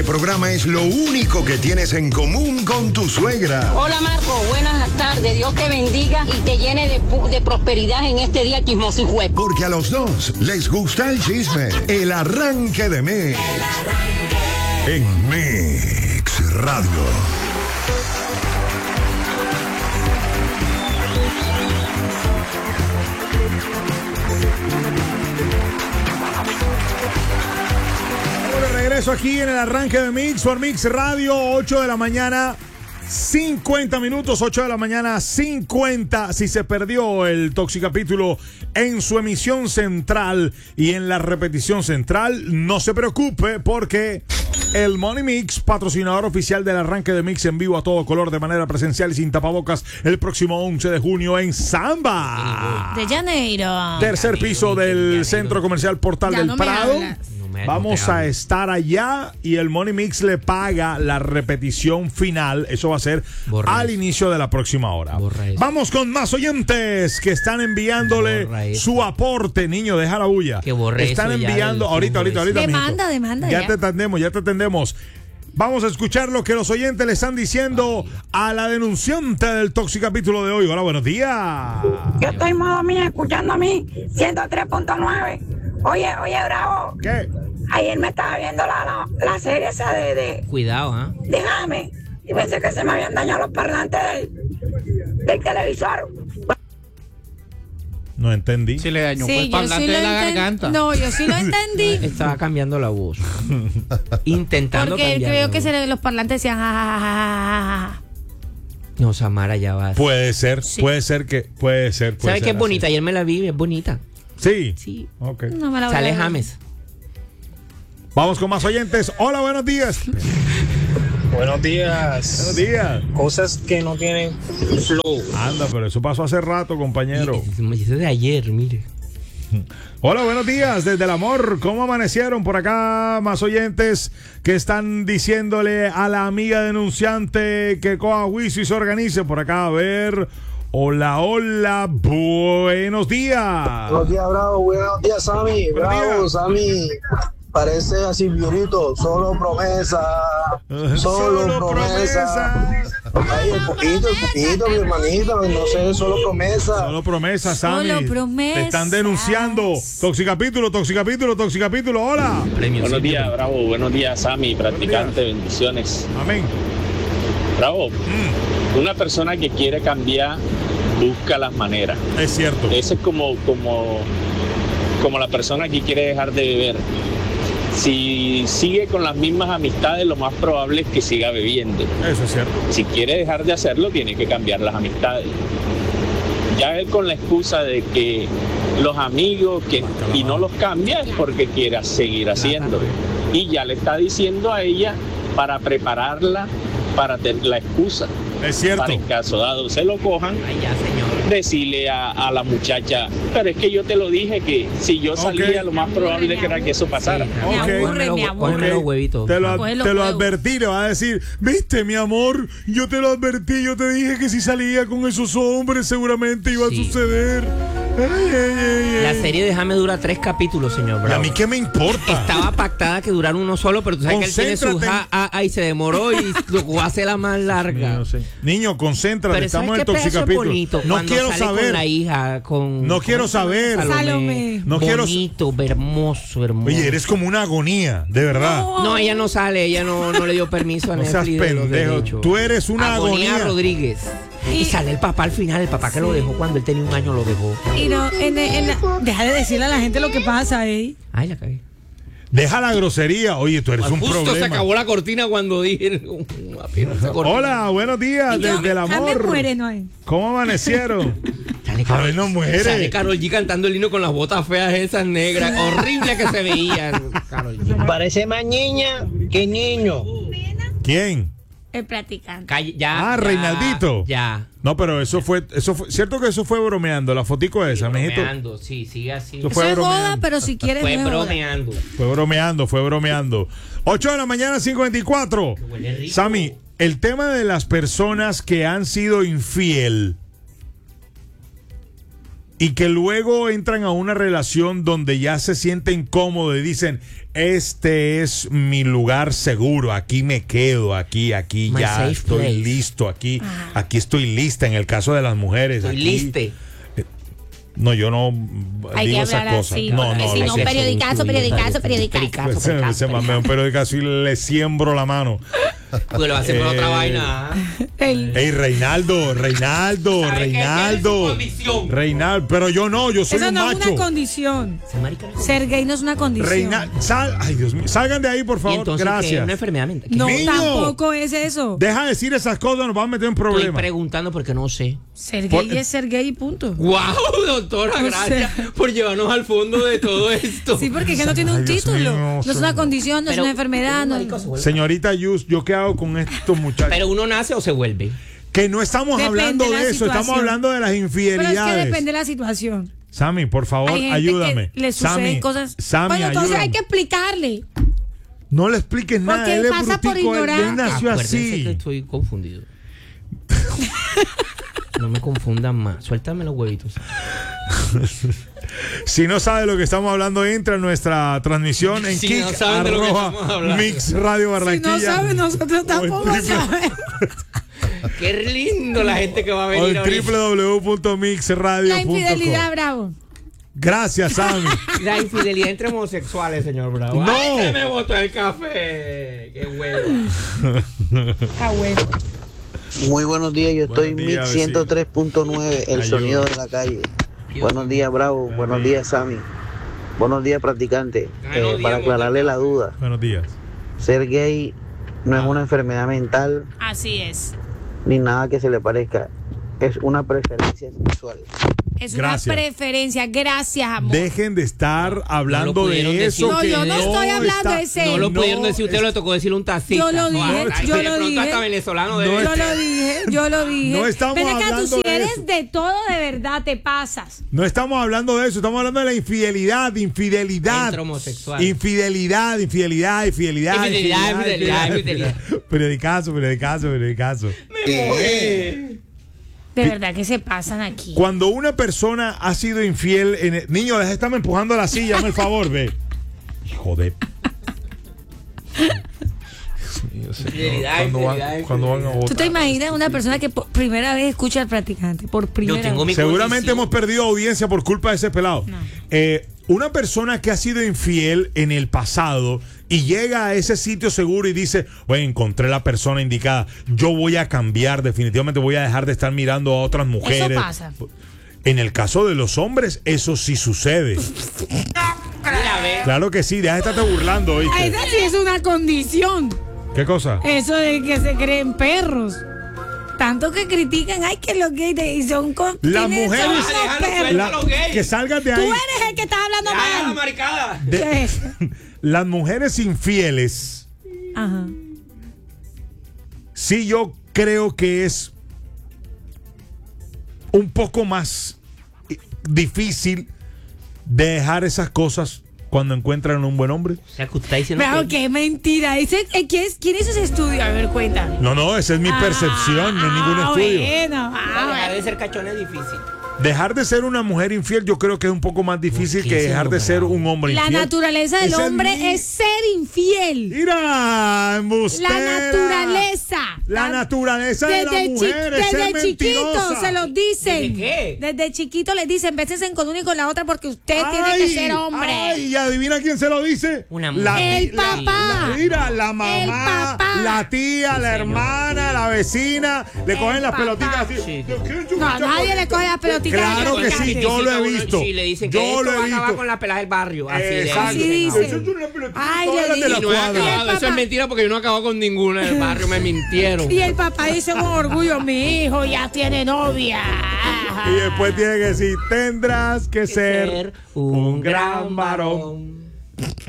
El programa es lo único que tienes en común con tu suegra. Hola Marco, buenas tardes. Dios te bendiga y te llene de prosperidad en este día chismoso y juez. Porque a los dos les gusta el chisme. El arranque de Mix. En Mix Radio. Regreso aquí en el arranque de Mix por Mix Radio, 8 de la mañana, 50 minutos, 8 de la mañana, 50. Si se perdió el Toxicapítulo en su emisión central y en la repetición central, no se preocupe porque el Money Mix, patrocinador oficial del arranque de Mix en vivo a todo color de manera presencial y sin tapabocas el próximo 11 de junio en Samba de Janeiro. Tercer piso del Centro Comercial Portal del Prado. Vamos a estar allá y el Money Mix le paga la repetición final. Eso va a ser al inicio de la próxima hora. Vamos con más oyentes que están enviándole su aporte. Niño, deja la bulla. Están enviando ahorita. Demanda. Ya te atendemos. Vamos a escuchar lo que los oyentes le están diciendo a la denunciante del Toxicapítulo de hoy. Hola, buenos días. Yo estoy modo mía escuchando a mí 103.9. Oye, Bravo. ¿Qué? Ayer me estaba viendo la serie esa de Cuidado, ¿ah? De Jaime. Y pensé que se me habían dañado los parlantes del televisor. No entendí. Se le dañó el parlante de la garganta. No, yo sí lo entendí. Estaba cambiando la voz. Intentando porque cambiar creo la que voz. los parlantes decían ja. No, Samara, ya va. Puede ser. ¿Sabes qué es bonita? Ayer me la vi, es bonita. Sí. Sí. Ok. No me la voy Sale a ver. James. Vamos con más oyentes. Hola, buenos días. Buenos días. Buenos días. Cosas que no tienen flow. Anda, pero eso pasó hace rato, compañero. Eso de ayer, mire. Hola, buenos días desde el amor. ¿Cómo amanecieron? Por acá más oyentes que están diciéndole a la amiga denunciante que coja juicio y se organice. Por acá, a ver. Hola, buenos días. Buenos días, Bravo. Buenos días, Sammy. Buenos Bravo, días. Sammy. Parece así violito. Solo promesa. Solo promesa. Ay, el poquito, mi hermanita. No sé, solo promesa. Solo promesa, Sammy. Solo promesas. Te están denunciando. Toxicapítulo. Hola. Buenos días, Bravo. Buenos días, Sammy. Practicante, bendiciones. Amén. Bravo. Una persona que quiere cambiar busca las maneras. Es cierto. Ese es como la persona que quiere dejar de beber. Si sigue con las mismas amistades, lo más probable es que siga bebiendo. Eso es cierto. Si quiere dejar de hacerlo, tiene que cambiar las amistades. Ya él con la excusa de que los amigos y no los cambia es porque quiere seguir haciéndolo. Y ya le está diciendo a ella para prepararla para tener la excusa. Es cierto. Para en caso dado se lo cojan, Ay, ya, señor. decirle a la muchacha, pero es que yo te lo dije que si yo salía lo más probable era que eso pasara. Me Ok. aburre. Cógeme los huevitos. Te Pues los lo huevos. advertí, le va a decir, viste, mi amor, yo te lo advertí, yo te dije que si salía con esos hombres seguramente iba a Sí. suceder. Ay. La serie de James dura 3 capítulos, señor ¿Y a Bravo. mí qué me importa? Estaba pactada que durara uno solo, pero tú sabes que él tiene su Concéntrate y se demoró y lo hace la más larga. No sé. Niño, concéntrate, Pero estamos ¿sabes en qué el pedazo es Toxicapítulo. bonito? No Cuando quiero sale saber. con la hija, No quiero saber. Salomé. No quiero- Bonito, hermoso. Oye, eres como una agonía, de verdad. No, ella no sale, ella no le dio permiso a No seas Netflix de los pendejo. derechos. Tú eres una agonía. Rodríguez. Y sale el papá al final, el papá que lo dejó cuando él tenía 1 año lo dejó. Y no, deja de decirle a la gente lo que pasa, Ay, la cagué. Deja la grosería. Oye, tú eres un Justo problema. se acabó la cortina cuando dije. apenas se cortó. Hola, buenos días, desde el James amor. muere, no hay. ¿Cómo amanecieron? Sale A ver, no muere. Sale Karol G cantando el himno con las botas feas esas negras. Horrible que se veían. Karol G. Parece más niña que niño. ¿Quién? El practicante. Ya. Reinaldito. Ya. No, pero eso fue, cierto que eso fue bromeando, la fotico esa, mijito. Bromeando, sí, sigue así. Eso Eso es bromeando. boda, pero si quieres Fue no es boda. bromeando. Fue bromeando. 8 de la mañana, 54. Huele rico. Sammy, el tema de las personas que han sido infiel y que luego entran a una relación donde ya se sienten cómodos y dicen, este es mi lugar seguro, aquí me quedo, aquí My ya safe estoy place. listo, aquí estoy lista en el caso de las mujeres. Estoy aquí- liste. No, yo no Hay digo que esas hablar cosas. así, No, porque no, si lo no, sé. periodicazo. Se mame un periodicazo y le siembro la mano. Pues lo hacemos otra vaina. Ey, Reinaldo. ¿Sabe qué? Tiene su condición. Reinaldo, pero yo no, yo soy Eso un no es macho. una condición. Ese marica no es- Ser gay no es una condición. Ay, Dios mío, salgan de ahí, por Y favor, entonces, ¿qué? gracias. Una enfermedad mental. No, Niño. tampoco es eso. Deja de decir esas cosas, nos van a meter en Estoy problemas. preguntando porque no sé. Ser Por- gay es ser gay y punto. ¡Wow, doctora! O Gracias sea- por llevarnos al fondo de todo esto. Sí, porque es que no tiene un Ay, Dios título. mío, No es una señor. condición, no es Pero- una enfermedad. No. Marico, se vuelve- Señorita Yus, ¿yo qué hago con estos muchachos? Pero uno nace o se vuelve. Que no estamos Depende hablando de la de eso, estamos situación. hablando de las Pero es que infidelidades. depende de la situación. Sammy, por favor, Hay gente ayúdame. que le suceden Sammy, cosas. Sammy, Bueno, entonces ayúdame. hay que explicarle. No le expliques nada, Porque él es pasa por brutico, él ignorante. nació Acuérdense así. que estoy confundido. No me confundan más. Suéltame los huevitos. Si no sabe lo que estamos hablando, entra en nuestra transmisión en Si Kik, no saben de lo que arroba, estamos hablando. Mix Radio Si Barranquilla. no sabe, nosotros tampoco triple- sabemos. Qué lindo la gente que va a O venir en ahorita. www.mixradio.com. La infidelidad, Bravo. Gracias, Sammy. La infidelidad entre homosexuales, señor Bravo. No. ¡Ay, se me botó el café! ¡Qué huevo! Está bueno. Muy buenos días, yo estoy en días, Mix 103.9, el Ayuda. sonido de la calle. Buenos días, Bravo. Buenos días, Sammy. Buenos días, practicante. Buenos días, Para aclararle la duda, Buenos días. ser gay no es una enfermedad mental Así es. ni nada que se le parezca. Es una preferencia sexual. Es Gracias. una preferencia. Gracias, amor. Dejen de estar hablando pudieron de decir. eso. No, que yo no estoy hablando está- de ese. No lo No, pudieron decir, usted es- le tocó decirle un taxista. Yo lo dije, Ay, yo de lo pronto dije. hasta venezolano de No Yo lo dije. No estamos Ven acá, tú hablando si de eres eso. de todo, de verdad, te pasas. No estamos hablando de eso, estamos hablando de la infidelidad. Entre homosexuales. Infidelidad. Infidelidad. Periodicazo. De verdad que se pasan aquí. Cuando una persona ha sido infiel, niño, deja de estarme empujando la silla, hazme el favor, ve. Hijo de. Cuando van a ¿Tú te votar. imaginas una persona que por primera vez escucha al practicante? Por primera tengo vez. mi Seguramente condición. hemos perdido audiencia por culpa de ese pelado. No. Una persona que ha sido infiel en el pasado y llega a ese sitio seguro y dice, bueno, encontré la persona indicada, yo voy a cambiar, definitivamente voy a dejar de estar mirando a otras mujeres. Eso pasa. En el caso de los hombres, eso sí sucede. Mira, ve. Claro que sí, deja de estarte burlando, ¿oíste? Esa sí es una condición. ¿Qué cosa? Eso de que se creen perros. Tanto que critican, ay, que los gays y son Las mujeres- son unos Déjalo, perros. suelta. los gays. Que salgan de Tú ahí. eres el que está hablando Ya, la mal. maricada. Las mujeres infieles, Ajá. sí, yo creo que es un poco más difícil de dejar esas cosas cuando encuentran un buen hombre. O sea, que usted está diciendo Pero que... qué mentira. ¿Quién hizo ese estudio? A ver, cuéntame. No, esa es mi percepción, no es ningún estudio. Bueno, Dejar de ser cachón es difícil. Dejar de ser una mujer infiel yo creo que es un poco más difícil ¿Por qué que se dejar de ser bravo? un hombre la infiel. naturaleza del Ese hombre mi- es ser infiel. Mira, embustera. La naturaleza. La naturaleza de la mujer es ser desde chiquito mentirosa. se los dicen. ¿Desde qué? Desde chiquito les dicen, bésense con una y con la otra porque usted tiene que ser hombre. Ay, y adivina quién se lo dice. Una mujer. El papá. Mira, la mamá, El papá. la tía, la hermana, la vecina, le cogen las papá. pelotitas así. Sí. No, nadie le coge las pelotitas. Claro que sí, yo lo he visto. Sí, le dicen que Yo esto lo he va a acabar visto. con la pelada del barrio. Así Exacto. Así de dice. Eso es una pelotita, Ay, todas le las de la digo. No he cuadra. acabado, eso es papá. mentira porque yo no he acabado con ninguna del barrio, me mintieron. Y el papá dice con orgullo, mi hijo ya tiene novia. Y después tiene que decir, tendrás que ser un gran varón.